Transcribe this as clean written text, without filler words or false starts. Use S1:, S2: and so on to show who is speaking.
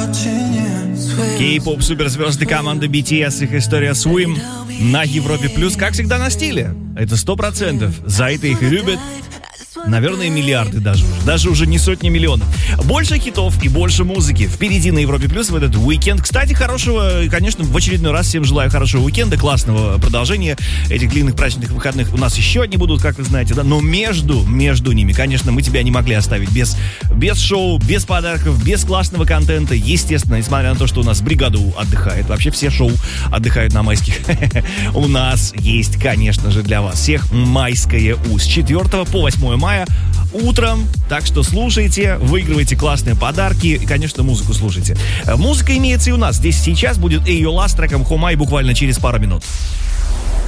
S1: Кей-поп суперзвезды команды BTS, их история Swim на Европе Плюс, как всегда, на стиле. Это 100%. За это их и любят. Наверное, миллиарды даже уже не сотни миллионов. Больше хитов и больше музыки впереди на Европе Плюс в этот уикенд. Кстати, хорошего, конечно, в очередной раз всем желаю хорошего уикенда, классного продолжения этих длинных праздничных выходных. У нас еще одни будут, как вы знаете, да, но между ними, конечно, мы тебя не могли оставить без шоу, без подарков, без классного контента. Естественно, несмотря на то, что у нас бригада отдыхает, вообще все шоу отдыхают на майских. У нас есть, конечно же, для вас всех майское с 4 по 8 мая утром, так что слушайте, выигрывайте классные подарки и, конечно, музыку слушайте. Музыка имеется и у нас. Здесь сейчас будет Эйола с треком Хомай буквально через пару минут.